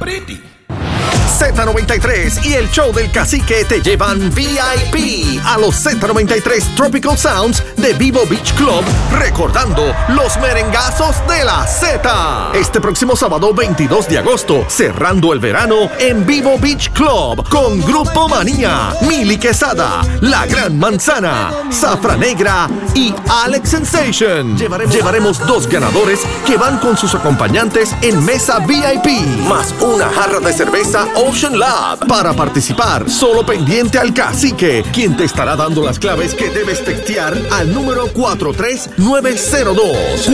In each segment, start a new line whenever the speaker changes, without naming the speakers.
Pretty.
Z93 y el show del cacique te llevan VIP a los Z93 Tropical Sounds de Vivo Beach Club, recordando los merengazos de la Z. Este próximo sábado 22 de agosto, cerrando el verano en Vivo Beach Club con Grupo Manía, Mili Quesada, La Gran Manzana, Zafra Negra y Alex Sensation. Llevaremos 2 ganadores que van con sus acompañantes en mesa VIP, más una jarra de cerveza Ocean Lab. Para participar, solo pendiente al cacique, quien te estará dando las claves que debes textear al número 43902.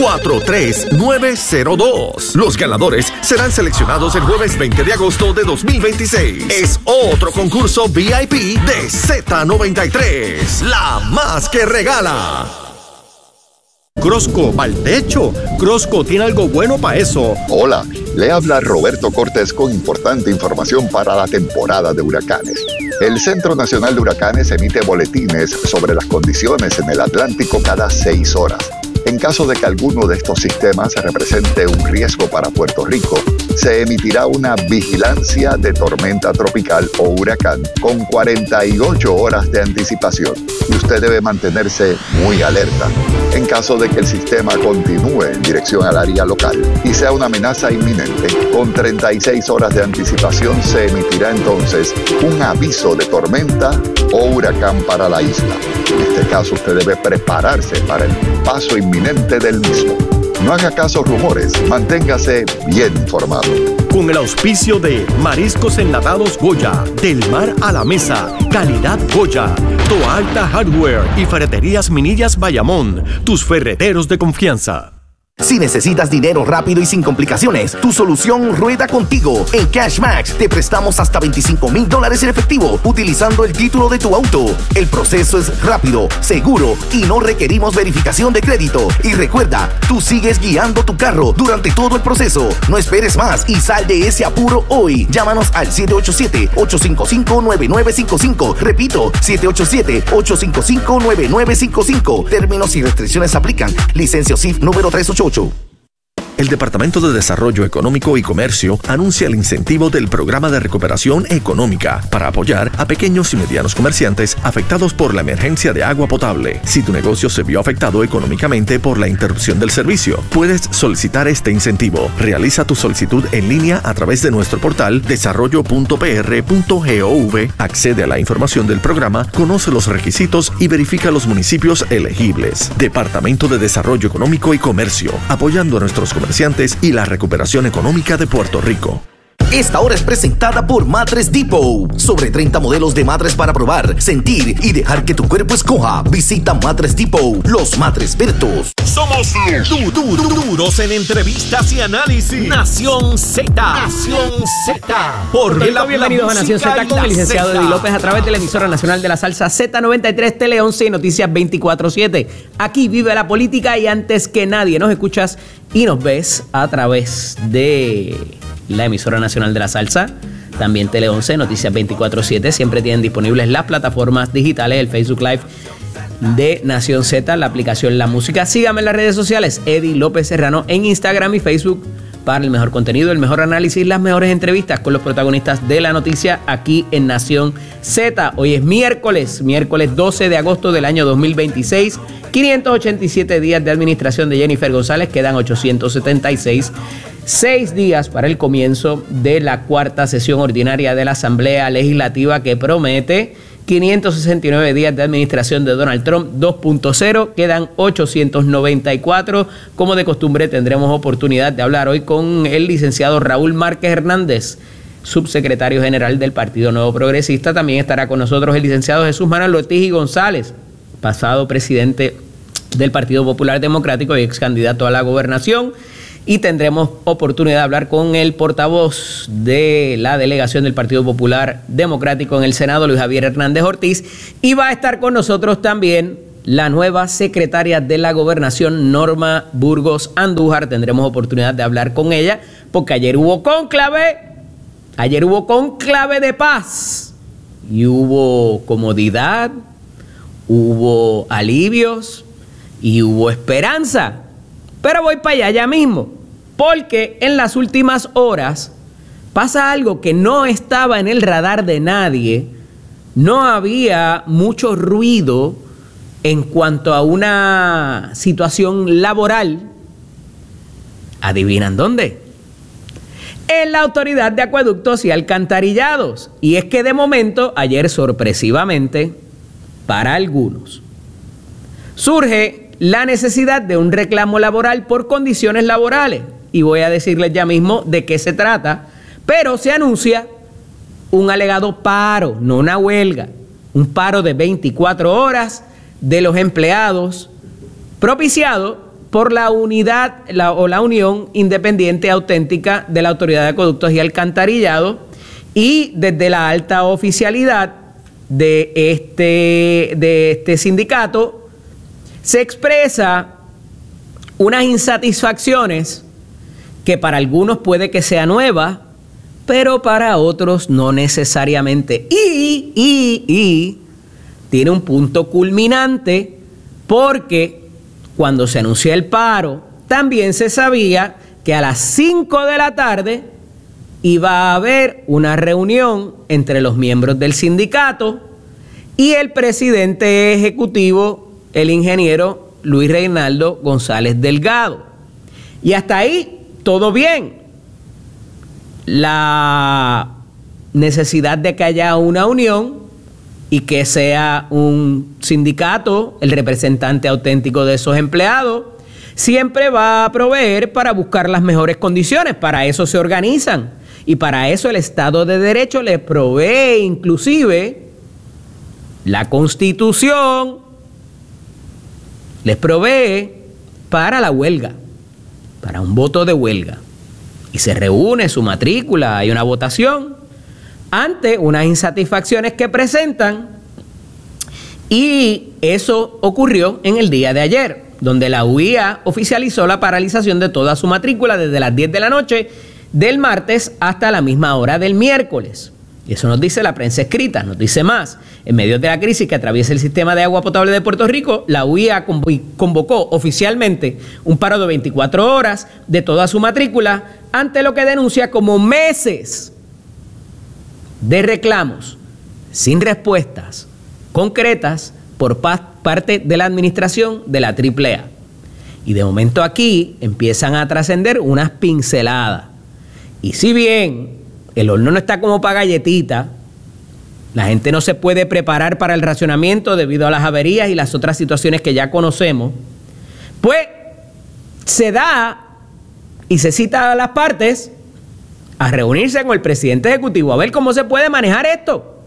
43902. Los ganadores serán seleccionados el jueves 20 de agosto de 2026. Es otro concurso VIP de Z93, la más que regala.
Crosco, ¿pa'l techo? Crosco tiene algo bueno para eso.
Hola, le habla Roberto Cortés con importante información para la temporada de huracanes. El Centro Nacional de Huracanes emite boletines sobre las condiciones en el Atlántico cada 6 horas. En caso de que alguno de estos sistemas represente un riesgo para Puerto Rico, se emitirá una vigilancia de tormenta tropical o huracán con 48 horas de anticipación y usted debe mantenerse muy alerta. En caso de que el sistema continúe en dirección al área local y sea una amenaza inminente, con 36 horas de anticipación se emitirá entonces un aviso de tormenta o huracán para la isla. En este caso usted debe prepararse para el paso inminente del mismo. No haga caso a rumores, manténgase bien informado.
Con el auspicio de Mariscos Enlatados Goya, del mar a la mesa, calidad Goya, Toa Alta Hardware y Ferreterías Minillas Bayamón, tus ferreteros de confianza.
Si necesitas dinero rápido y sin complicaciones, tu solución rueda contigo. En CashMax te prestamos hasta $25,000 en efectivo utilizando el título de tu auto. El proceso es rápido, seguro y no requerimos verificación de crédito. Y recuerda, tú sigues guiando tu carro durante todo el proceso. No esperes más y sal de ese apuro hoy. Llámanos al 787-855-9955. Repito, 787-855-9955. Términos y restricciones aplican. Licencia OSIF número 388.
El Departamento de Desarrollo Económico y Comercio anuncia el incentivo del Programa de Recuperación Económica para apoyar a pequeños y medianos comerciantes afectados por la emergencia de agua potable. Si tu negocio se vio afectado económicamente por la interrupción del servicio, puedes solicitar este incentivo. Realiza tu solicitud en línea a través de nuestro portal desarrollo.pr.gov. Accede a la información del programa, conoce los requisitos y verifica los municipios elegibles. Departamento de Desarrollo Económico y Comercio, apoyando a nuestros comerciantes y la recuperación económica de Puerto Rico.
Esta hora es presentada por Mattress Depot. Sobre 30 modelos de matres para probar, sentir y dejar que tu cuerpo escoja. Visita Mattress Depot, los matres Bertos.
Somos duros en entrevistas y análisis. Nación Z. Nación Z.
Bienvenidos a Nación Z con el licenciado Eddie López a través de la emisora nacional de la salsa Z93, Tele 11 y Noticias 24/7. Aquí vive la política y antes que nadie nos escuchas y nos ves a través de la emisora nacional de la salsa, también Tele 11, Noticias 24/7. Siempre tienen disponibles las plataformas digitales, el Facebook Live de Nación Z, la aplicación La Música. Síganme en las redes sociales, Eddie López Serrano, en Instagram y Facebook, para el mejor contenido, el mejor análisis, las mejores entrevistas con los protagonistas de la noticia aquí en Nación Z. Hoy es miércoles 12 de agosto del año 2026. 587 días de administración de Jennifer González, quedan 876. 6 días para el comienzo de la cuarta sesión ordinaria de la Asamblea Legislativa, que promete 569 días de administración de Donald Trump 2.0, quedan 894. Como de costumbre, tendremos oportunidad de hablar hoy con el licenciado Raúl Márquez Hernández, subsecretario general del Partido Nuevo Progresista. También estará con nosotros el licenciado Jesús Manuel Ortiz y González, pasado presidente del Partido Popular Democrático y ex candidato a la gobernación. Y tendremos oportunidad de hablar con el portavoz de la delegación del Partido Popular Democrático en el Senado, Luis Javier Hernández Ortiz. Y va a estar con nosotros también la nueva secretaria de la Gobernación, Norma Burgos Andújar. Tendremos oportunidad de hablar con ella porque ayer hubo cónclave de paz y hubo comodidad, hubo alivios y hubo esperanza. Pero voy para allá ya mismo, porque en las últimas horas pasa algo que no estaba en el radar de nadie. No había mucho ruido en cuanto a una situación laboral. ¿Adivinan dónde? En la Autoridad de Acueductos y Alcantarillados. Y es que de momento, ayer sorpresivamente, para algunos, surge la necesidad de un reclamo laboral por condiciones laborales. Y voy a decirles ya mismo de qué se trata, pero se anuncia un alegado paro, no una huelga, un paro de 24 horas de los empleados propiciado por la Unión Independiente Auténtica de la Autoridad de Acueductos y Alcantarillado, y desde la alta oficialidad de este sindicato se expresa unas insatisfacciones que para algunos puede que sea nueva, pero para otros no necesariamente. Y tiene un punto culminante, porque cuando se anunció el paro, también se sabía que a las 5 de la tarde iba a haber una reunión entre los miembros del sindicato y el presidente ejecutivo, el ingeniero Luis Reinaldo González Delgado. Y hasta ahí todo bien. La necesidad de que haya una unión y que sea un sindicato el representante auténtico de esos empleados, siempre va a proveer para buscar las mejores condiciones. Para eso se organizan y para eso el Estado de Derecho les provee, inclusive la Constitución les provee para la huelga, para un voto de huelga. Y se reúne su matrícula, hay una votación ante unas insatisfacciones que presentan, y eso ocurrió en el día de ayer, donde la UIA oficializó la paralización de toda su matrícula desde las 10 de la noche del martes hasta la misma hora del miércoles. Y eso nos dice la prensa escrita, nos dice más. En medio de la crisis que atraviesa el sistema de agua potable de Puerto Rico, la UIA convocó oficialmente un paro de 24 horas de toda su matrícula ante lo que denuncia como meses de reclamos sin respuestas concretas por parte de la administración de la AAA. Y de momento aquí empiezan a trascender unas pinceladas. Y si bien el horno no está como para galletita, la gente no se puede preparar para el racionamiento debido a las averías y las otras situaciones que ya conocemos, pues se da y se cita a las partes a reunirse con el presidente ejecutivo a ver cómo se puede manejar esto.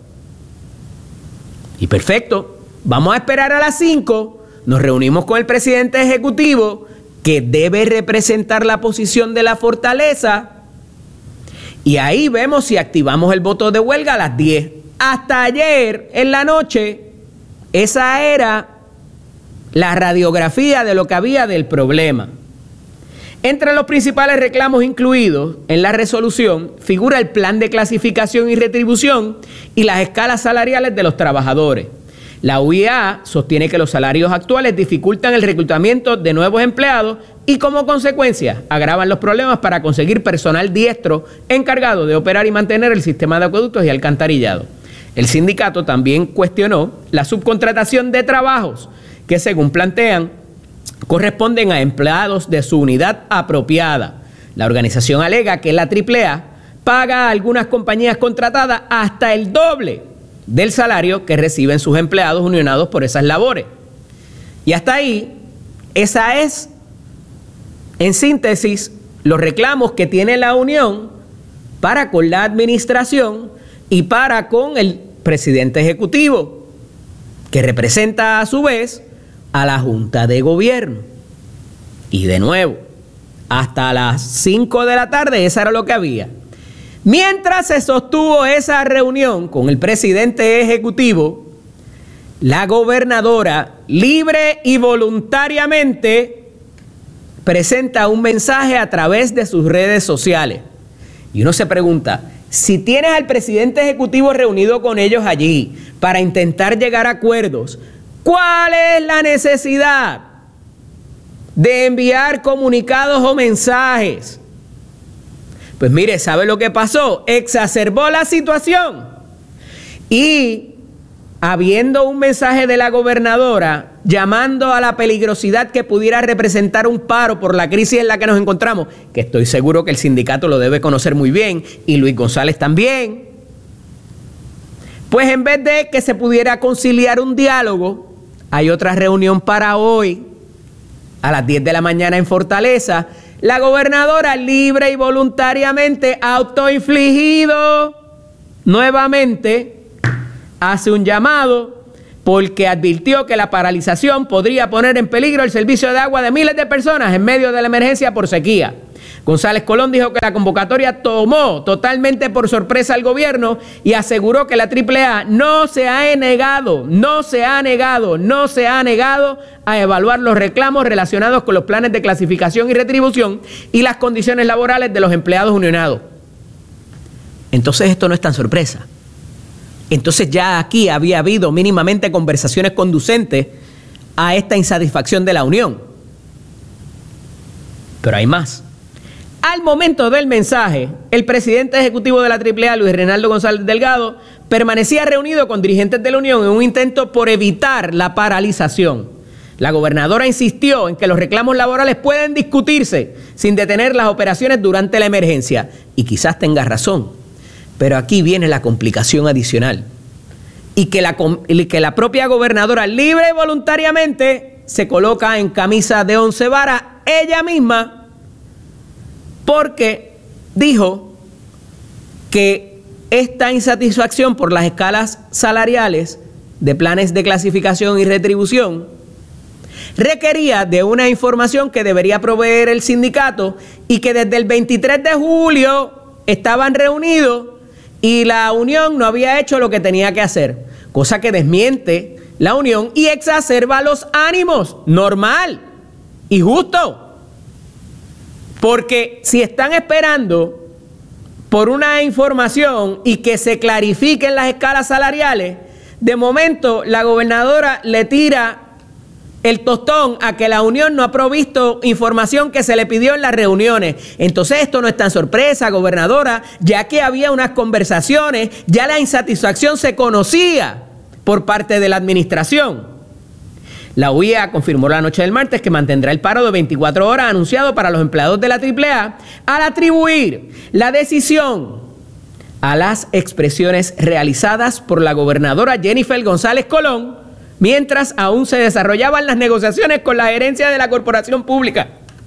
Y perfecto, vamos a esperar a las 5, nos reunimos con el presidente ejecutivo, que debe representar la posición de la fortaleza, y ahí vemos si activamos el voto de huelga a las 10. Hasta ayer en la noche, esa era la radiografía de lo que había del problema. Entre los principales reclamos incluidos en la resolución figura el plan de clasificación y retribución y las escalas salariales de los trabajadores. La UIA sostiene que los salarios actuales dificultan el reclutamiento de nuevos empleados y como consecuencia agravan los problemas para conseguir personal diestro encargado de operar y mantener el sistema de acueductos y alcantarillado. El sindicato también cuestionó la subcontratación de trabajos que, según plantean, corresponden a empleados de su unidad apropiada. La organización alega que la AAA paga a algunas compañías contratadas hasta el doble del salario que reciben sus empleados unionados por esas labores. Y hasta ahí, esa es, en síntesis, los reclamos que tiene la Unión para con la administración y para con el presidente ejecutivo, que representa a su vez a la Junta de Gobierno. Y de nuevo, hasta las 5 de la tarde, eso era lo que había. Mientras se sostuvo esa reunión con el presidente ejecutivo, la gobernadora, libre y voluntariamente, presenta un mensaje a través de sus redes sociales. Y uno se pregunta, si tienes al presidente ejecutivo reunido con ellos allí para intentar llegar a acuerdos, ¿cuál es la necesidad de enviar comunicados o mensajes Pues mire, ¿sabe lo que pasó? Exacerbó la situación. Y habiendo un mensaje de la gobernadora llamando a la peligrosidad que pudiera representar un paro por la crisis en la que nos encontramos, que estoy seguro que el sindicato lo debe conocer muy bien, y Luis González también, pues en vez de que se pudiera conciliar un diálogo, hay otra reunión para hoy, a las 10 de la mañana en Fortaleza. La gobernadora, libre y voluntariamente autoinfligido, nuevamente hace un llamado porque advirtió que la paralización podría poner en peligro el servicio de agua de miles de personas en medio de la emergencia por sequía. González Colón dijo que la convocatoria tomó totalmente por sorpresa al gobierno y aseguró que la AAA no se ha negado a evaluar los reclamos relacionados con los planes de clasificación y retribución y las condiciones laborales de los empleados unionados. Entonces esto no es tan sorpresa. Entonces ya aquí había habido mínimamente conversaciones conducentes a esta insatisfacción de la unión. Pero hay más. Al momento del mensaje, el presidente ejecutivo de la AAA, Luis Reinaldo González Delgado, permanecía reunido con dirigentes de la Unión en un intento por evitar la paralización. La gobernadora insistió en que los reclamos laborales pueden discutirse sin detener las operaciones durante la emergencia. Y quizás tenga razón, pero aquí viene la complicación adicional. Y que la propia gobernadora, libre y voluntariamente, se coloca en camisa de 11 varas ella misma, porque dijo que esta insatisfacción por las escalas salariales de planes de clasificación y retribución requería de una información que debería proveer el sindicato y que desde el 23 de julio estaban reunidos y la unión no había hecho lo que tenía que hacer, cosa que desmiente la unión y exacerba los ánimos, normal y justo. Porque si están esperando por una información y que se clarifiquen las escalas salariales, de momento la gobernadora le tira el tostón a que la unión no ha provisto información que se le pidió en las reuniones. Entonces esto no es tan sorpresa, gobernadora, ya que había unas conversaciones, ya la insatisfacción se conocía por parte de la administración. La UIA confirmó la noche del martes que mantendrá el paro de 24 horas anunciado para los empleados de la AAA al atribuir la decisión a las expresiones realizadas por la gobernadora Jennifer González Colón mientras aún se desarrollaban las negociaciones con la gerencia de la corporación pública.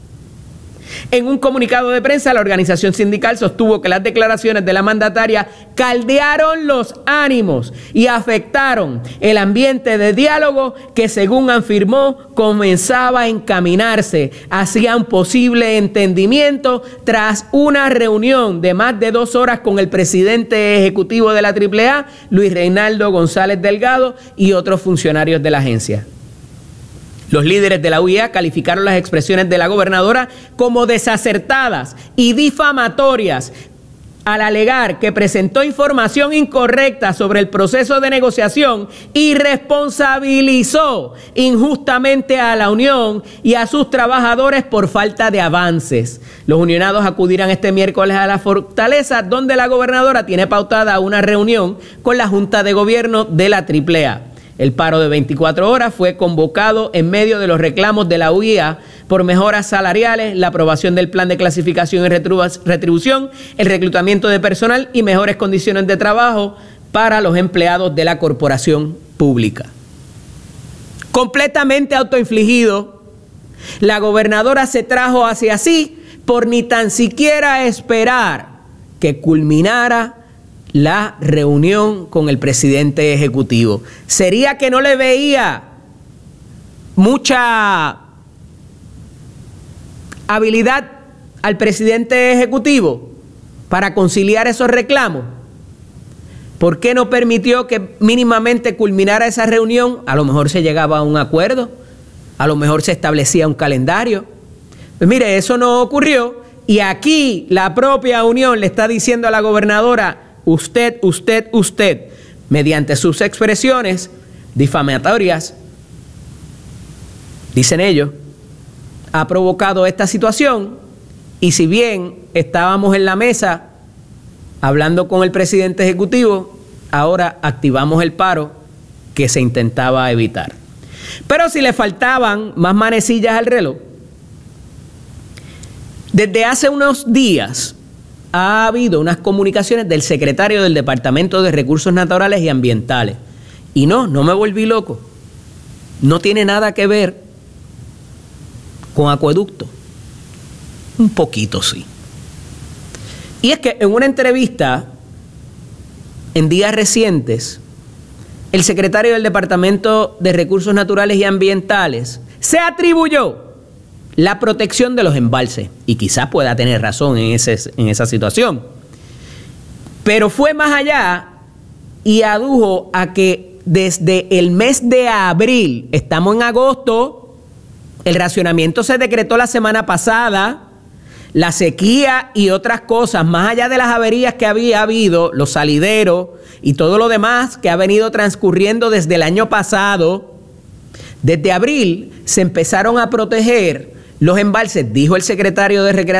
En un comunicado de prensa, la organización sindical sostuvo que las declaraciones de la mandataria caldearon los ánimos y afectaron el ambiente de diálogo que, según afirmó, comenzaba a encaminarse hacia un posible entendimiento tras una reunión de más de 2 horas con el presidente ejecutivo de la AAA, Luis Reinaldo González Delgado, y otros funcionarios de la agencia. Los líderes de la UIA calificaron las expresiones de la gobernadora como desacertadas y difamatorias al alegar que presentó información incorrecta sobre el proceso de negociación y responsabilizó injustamente a la unión y a sus trabajadores por falta de avances. Los unionados acudirán este miércoles a la Fortaleza, donde la gobernadora tiene pautada una reunión con la Junta de Gobierno de la AAA. El paro de 24 horas fue convocado en medio de los reclamos de la UIA por mejoras salariales, la aprobación del plan de clasificación y retribución, el reclutamiento de personal y mejores condiciones de trabajo para los empleados de la corporación pública. Completamente autoinfligido, la gobernadora se trajo hacia sí por ni tan siquiera esperar que culminara la reunión con el presidente ejecutivo. ¿Sería que no le veía mucha habilidad al presidente ejecutivo para conciliar esos reclamos? ¿Por qué no permitió que mínimamente culminara esa reunión? A lo mejor se llegaba a un acuerdo, a lo mejor se establecía un calendario. Pues mire, eso no ocurrió y aquí la propia unión le está diciendo a la gobernadora: usted, mediante sus expresiones difamatorias, dicen ellos, ha provocado esta situación y si bien estábamos en la mesa hablando con el presidente ejecutivo, ahora activamos el paro que se intentaba evitar. Pero si le faltaban más manecillas al reloj, desde hace unos días ha habido unas comunicaciones del secretario del Departamento de Recursos Naturales y Ambientales. Y no me volví loco. No tiene nada que ver con acueducto. Un poquito sí. Y es que en una entrevista en días recientes, el secretario del Departamento de Recursos Naturales y Ambientales se atribuyó la protección de los embalses, y quizás pueda tener razón en esa situación, pero fue más allá y adujo a que desde el mes de abril, estamos en agosto, el racionamiento se decretó la semana pasada, la sequía y otras cosas, más allá de las averías que había habido, los salideros y todo lo demás que ha venido transcurriendo desde el año pasado, desde abril se empezaron a proteger los embalses, dijo el secretario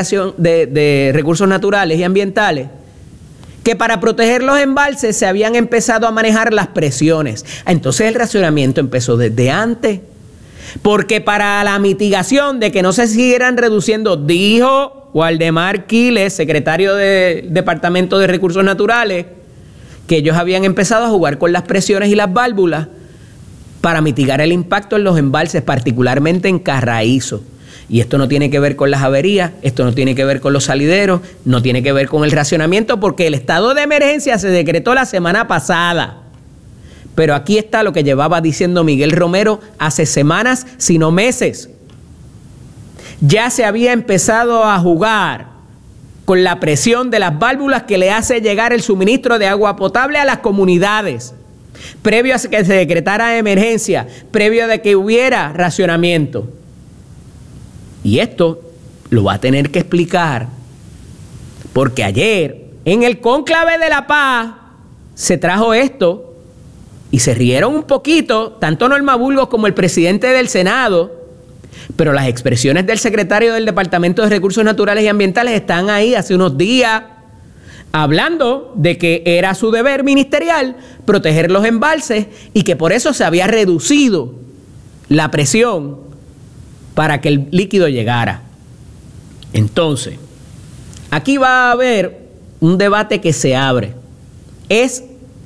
de Recursos Naturales y Ambientales, que para proteger los embalses se habían empezado a manejar las presiones. Entonces el racionamiento empezó desde antes, porque para la mitigación de que no se siguieran reduciendo, dijo Waldemar Quiles, secretario del Departamento de Recursos Naturales, que ellos habían empezado a jugar con las presiones y las válvulas para mitigar el impacto en los embalses, particularmente en Carraízo. Y esto no tiene que ver con las averías, esto no tiene que ver con los salideros, no tiene que ver con el racionamiento, porque el estado de emergencia se decretó la semana pasada. Pero aquí está lo que llevaba diciendo Miguel Romero hace semanas, si no meses. Ya se había empezado a jugar con la presión de las válvulas que le hace llegar el suministro de agua potable a las comunidades, previo a que se decretara emergencia, previo a que hubiera racionamiento. Y esto lo va a tener que explicar, porque ayer, en el cónclave de la paz, se trajo esto y se rieron un poquito, tanto Norma Burgos como el presidente del Senado, pero las expresiones del secretario del Departamento de Recursos Naturales y Ambientales están ahí hace unos días, hablando de que era su deber ministerial proteger los embalses y que por eso se había reducido la presión para que el líquido llegara. Entonces, aquí va a haber un debate que se abre. ¿Es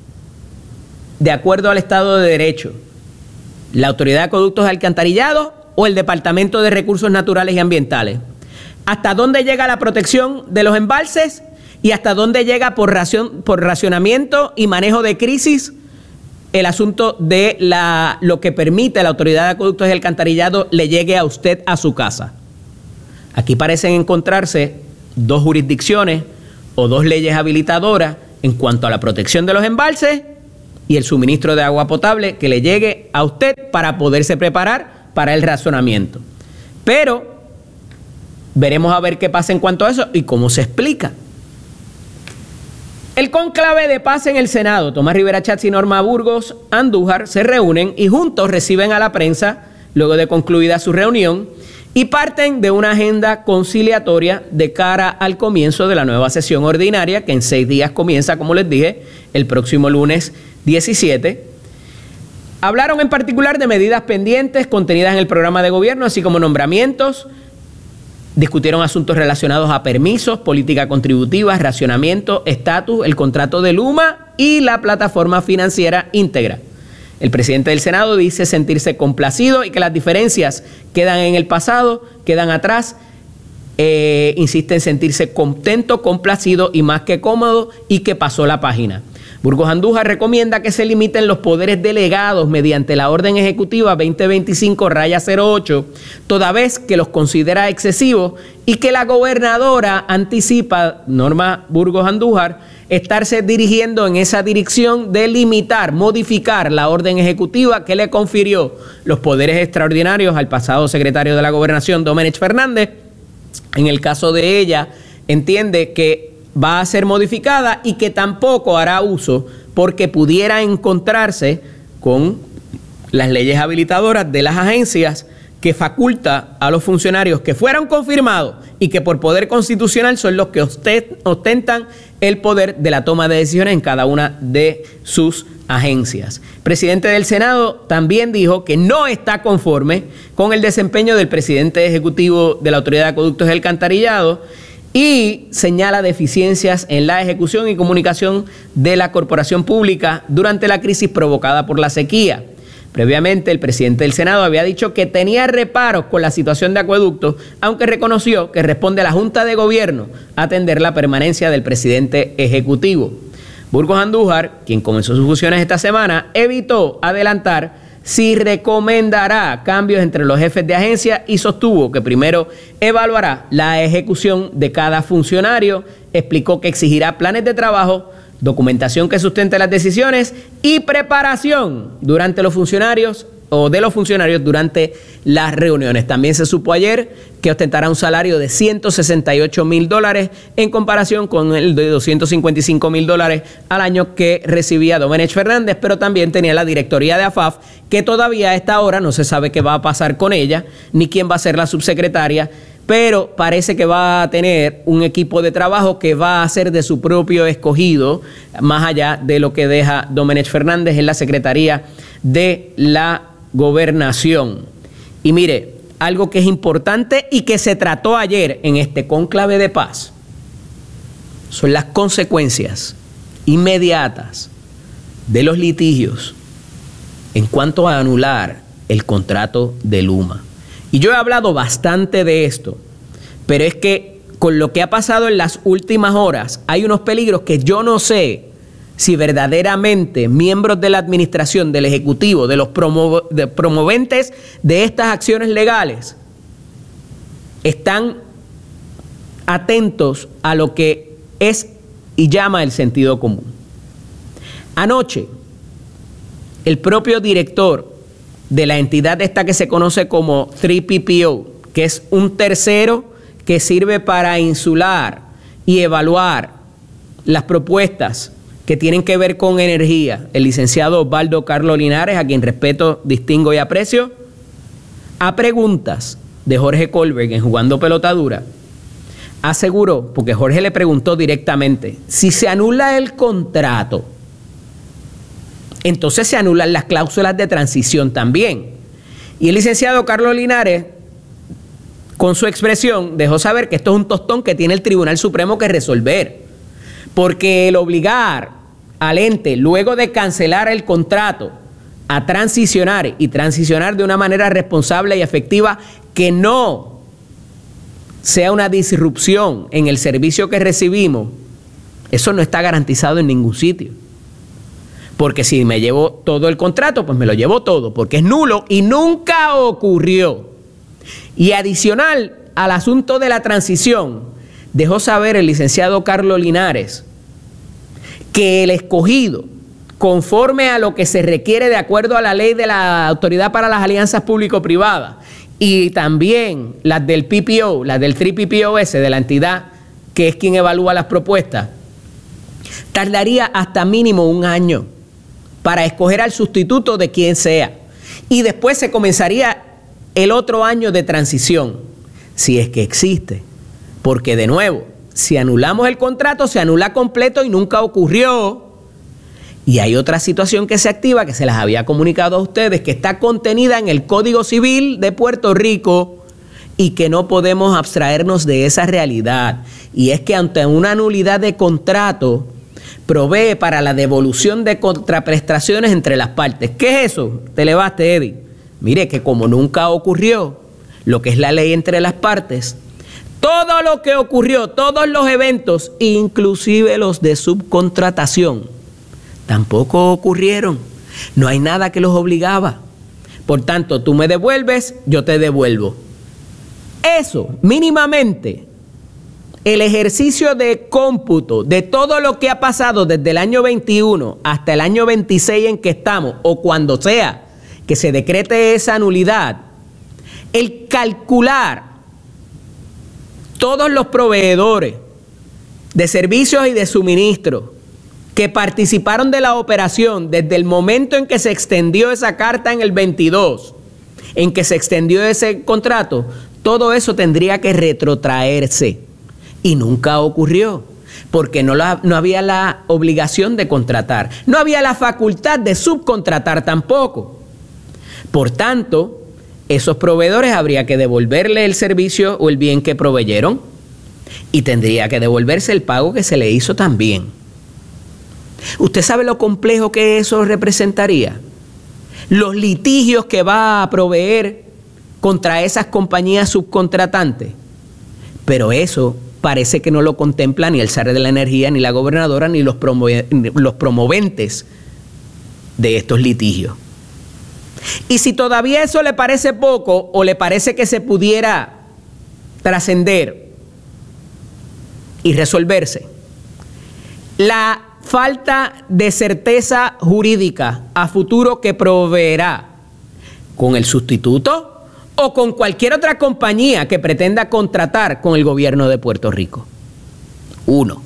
de acuerdo al Estado de Derecho la Autoridad de Acueductos y Alcantarillados o el Departamento de Recursos Naturales y Ambientales? ¿Hasta dónde llega la protección de los embalses y hasta dónde llega por racionamiento y manejo de crisis el asunto de lo que permite la Autoridad de Acueductos y Alcantarillados le llegue a usted a su casa? Aquí parecen encontrarse dos jurisdicciones o dos leyes habilitadoras en cuanto a la protección de los embalses y el suministro de agua potable que le llegue a usted para poderse preparar para el racionamiento. Pero veremos a ver qué pasa en cuanto a eso y cómo se explica. El cónclave de paz en el Senado, Tomás Rivera Chatz y Norma Burgos Andújar se reúnen y juntos reciben a la prensa luego de concluida su reunión y parten de una agenda conciliatoria de cara al comienzo de la nueva sesión ordinaria que en 6 días comienza, como les dije, el próximo lunes 17. Hablaron en particular de medidas pendientes contenidas en el programa de gobierno, así como nombramientos. Discutieron asuntos relacionados a permisos, política contributiva, racionamiento, estatus, el contrato de Luma y la plataforma financiera íntegra. El presidente del Senado dice sentirse complacido y que las diferencias quedan en el pasado, quedan atrás. Insiste en sentirse contento, complacido y más que cómodo y que pasó la página. Burgos Andújar recomienda que se limiten los poderes delegados mediante la Orden Ejecutiva 2025-08, toda vez que los considera excesivos y que la gobernadora anticipa, Norma Burgos Andújar, estarse dirigiendo en esa dirección de limitar, modificar la orden ejecutiva que le confirió los poderes extraordinarios al pasado secretario de la Gobernación, Domenech Fernández. En el caso de ella, entiende que va a ser modificada y que tampoco hará uso porque pudiera encontrarse con las leyes habilitadoras de las agencias que faculta a los funcionarios que fueron confirmados y que por poder constitucional son los que ostentan el poder de la toma de decisiones en cada una de sus agencias. El presidente del Senado también dijo que no está conforme con el desempeño del presidente ejecutivo de la Autoridad de Acueductos y Alcantarillado y señala deficiencias en la ejecución y comunicación de la corporación pública durante la crisis provocada por la sequía. Previamente, el presidente del Senado había dicho que tenía reparos con la situación de acueductos, aunque reconoció que responde a la Junta de Gobierno atender la permanencia del presidente ejecutivo. Burgos Andújar, quien comenzó sus funciones esta semana, evitó adelantar si recomendará cambios entre los jefes de agencia y sostuvo que primero evaluará la ejecución de cada funcionario. Explicó que exigirá planes de trabajo, documentación que sustente las decisiones y preparación durante los funcionarios o de los funcionarios durante las reuniones. También se supo ayer que ostentará un salario de $168,000 en comparación con el de $255,000 al año que recibía Domenech Fernández, pero también tenía la directoría de AFAF, que todavía a esta hora no se sabe qué va a pasar con ella, ni quién va a ser la subsecretaria, pero parece que va a tener un equipo de trabajo que va a ser de su propio escogido, más allá de lo que deja Domenech Fernández en la Secretaría de la Gobernación. Y mire, algo que es importante y que se trató ayer en este cónclave de paz son las consecuencias inmediatas de los litigios en cuanto a anular el contrato de Luma. Y yo he hablado bastante de esto, pero es que con lo que ha pasado en las últimas horas hay unos peligros que yo no sé si verdaderamente miembros de la administración, del Ejecutivo, de los promoventes de estas acciones legales, están atentos a lo que es y llama el sentido común. Anoche, el propio director de la entidad esta que se conoce como 3PPO, que es un tercero que sirve para insular y evaluar las propuestas que tienen que ver con energía, el licenciado Osvaldo Carlos Linares, a quien respeto, distingo y aprecio, a preguntas de Jorge Colberg en Jugando Pelotadura, aseguró, porque Jorge le preguntó directamente, si se anula el contrato, entonces se anulan las cláusulas de transición también. Y el licenciado Carlos Linares, con su expresión, dejó saber que esto es un tostón que tiene el Tribunal Supremo que resolver, porque el obligar al ente, luego de cancelar el contrato, a transicionar y transicionar de una manera responsable y efectiva que no sea una disrupción en el servicio que recibimos, eso no está garantizado en ningún sitio. Porque si me llevo todo el contrato, pues me lo llevo todo, porque es nulo y nunca ocurrió. Y adicional al asunto de la transición, dejó saber el licenciado Carlos Linares que el escogido, conforme a lo que se requiere de acuerdo a la ley de la Autoridad para las Alianzas Público-Privadas y también las del PPO, las del 3PPOS, de la entidad que es quien evalúa las propuestas, tardaría hasta mínimo 1 año para escoger al sustituto de quien sea. Y después se comenzaría el otro año de transición, si es que existe. Porque de nuevo, si anulamos el contrato, se anula completo y nunca ocurrió. Y hay otra situación que se activa, que se las había comunicado a ustedes, que está contenida en el Código Civil de Puerto Rico y que no podemos abstraernos de esa realidad. Y es que ante una nulidad de contrato, provee para la devolución de contraprestaciones entre las partes. ¿Qué es eso? Te elevaste, Eddie. Mire que como nunca ocurrió lo que es la ley entre las partes, todo lo que ocurrió, todos los eventos, inclusive los de subcontratación, tampoco ocurrieron. No hay nada que los obligaba. Por tanto, tú me devuelves, yo te devuelvo. Eso, mínimamente, el ejercicio de cómputo de todo lo que ha pasado desde el año 21 hasta el año 26 en que estamos, o cuando sea que se decrete esa nulidad, el calcular todos los proveedores de servicios y de suministro que participaron de la operación desde el momento en que se extendió esa carta en el 22 en que se extendió ese contrato, todo eso tendría que retrotraerse. Y nunca ocurrió, porque no había la obligación de contratar, no había la facultad de subcontratar tampoco. Por tanto, esos proveedores habría que devolverle el servicio o el bien que proveyeron y tendría que devolverse el pago que se le hizo también. ¿Usted sabe lo complejo que eso representaría? Los litigios que va a proveer contra esas compañías subcontratantes. Pero eso parece que no lo contempla ni el SAR de la Energía, ni la gobernadora, ni los promoventes de estos litigios. Y si todavía eso le parece poco o le parece que se pudiera trascender y resolverse, la falta de certeza jurídica a futuro que proveerá con el sustituto o con cualquier otra compañía que pretenda contratar con el gobierno de Puerto Rico. 1.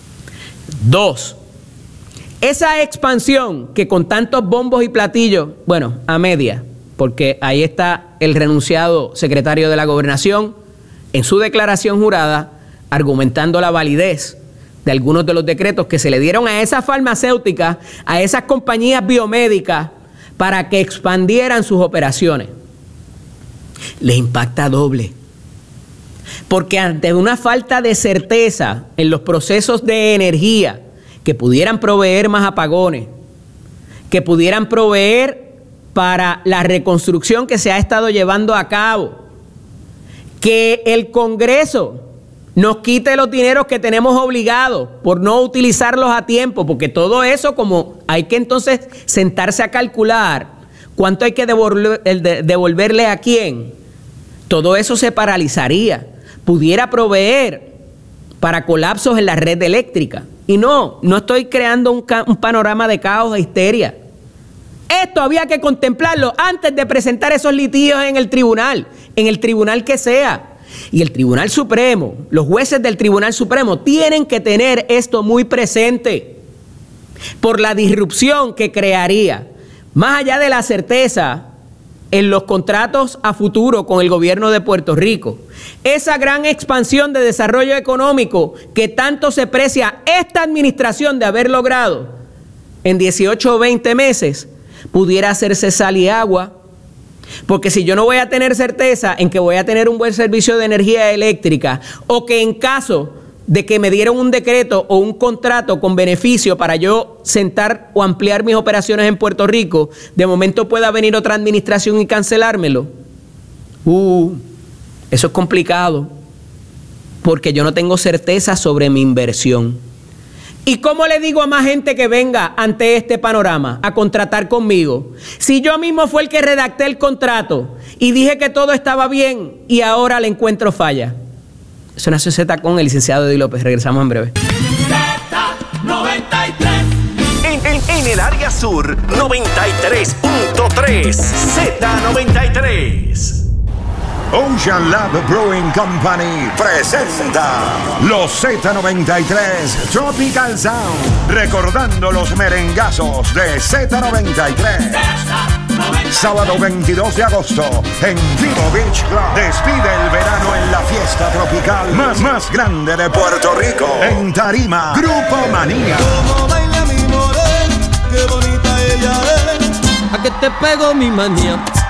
2. Esa expansión que con tantos bombos y platillos, bueno, a media, porque ahí está el renunciado secretario de la Gobernación en su declaración jurada argumentando la validez de algunos de los decretos que se le dieron a esas farmacéuticas, a esas compañías biomédicas para que expandieran sus operaciones. Les impacta doble, porque ante una falta de certeza en los procesos de energía que pudieran proveer más apagones, que pudieran proveer para la reconstrucción que se ha estado llevando a cabo, que el Congreso nos quite los dineros que tenemos obligados por no utilizarlos a tiempo, porque todo eso, como hay que entonces sentarse a calcular cuánto hay que devolverle a quién, todo eso se paralizaría, pudiera proveer para colapsos en la red eléctrica. Y no estoy creando un panorama de caos e histeria. Esto había que contemplarlo antes de presentar esos litigios en el tribunal que sea. Y el Tribunal Supremo, los jueces del Tribunal Supremo tienen que tener esto muy presente por la disrupción que crearía, más allá de la certeza en los contratos a futuro con el gobierno de Puerto Rico. Esa gran expansión de desarrollo económico que tanto se precia esta administración de haber logrado en 18 o 20 meses, pudiera hacerse sal y agua. Porque si yo no voy a tener certeza en que voy a tener un buen servicio de energía eléctrica, o que en caso de que me dieran un decreto o un contrato con beneficio para yo sentar o ampliar mis operaciones en Puerto Rico, de momento pueda venir otra administración y cancelármelo. Eso es complicado, porque yo no tengo certeza sobre mi inversión. ¿Y cómo le digo a más gente que venga ante este panorama a contratar conmigo? Si yo mismo fue el que redacté el contrato y dije que todo estaba bien y ahora le encuentro falla. Eso nació Z con el licenciado Eddie López. Regresamos en breve.
En el área sur, 93.3 Z93.
Ocean Lab Brewing Company presenta los Z93 Tropical Sound, recordando los merengazos de Z93. Sábado 22 de agosto en Vivo Beach Club. Despide el verano en la fiesta tropical más grande de Puerto Rico. En tarima, Grupo Manía.
Como baila mi morena, qué bonita ella es. A que te pego mi manía.